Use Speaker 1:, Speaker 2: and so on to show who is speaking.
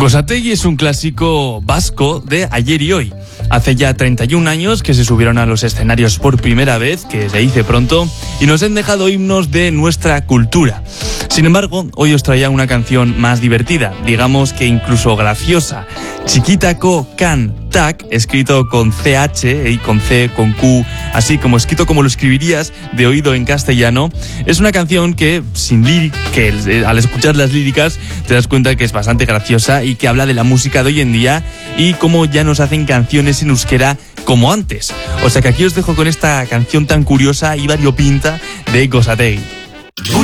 Speaker 1: Gosategi es un clásico vasco de ayer y hoy. Hace ya 31 años que se subieron a los escenarios por primera vez, que se dice pronto, y nos han dejado himnos de nuestra cultura. Sin embargo, hoy os traía una canción más divertida, digamos que incluso graciosa. Txikitako Kantak, escrito con CH y con C, con Q, así como escrito como lo escribirías de oído en castellano. Es una canción que, al escuchar las líricas, te das cuenta que es bastante graciosa y que habla de la música de hoy en día y cómo ya nos hacen canciones en euskera como antes. O sea que aquí os dejo con esta canción tan curiosa y variopinta de Gosategi.